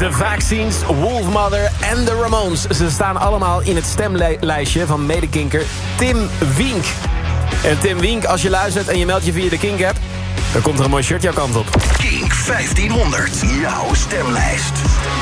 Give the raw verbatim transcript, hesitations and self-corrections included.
The Vaccines, Wolfmother en de Ramones. Ze staan allemaal in het stemlijstje van medekinker Tim Wink. En Tim Wink, als je luistert en je meldt je via de Kink-app... dan komt er een mooi shirt jouw kant op. Kink vijftienhonderd, jouw stemlijst.